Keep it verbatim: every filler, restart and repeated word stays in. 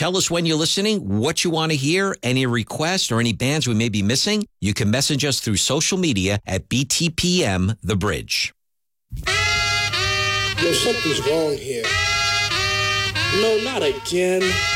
tell us when you're listening, what you want to hear, any requests or any bands we may be missing. You can message us through social media at B T P M The Bridge. Yo, something's wrong here. No, not again.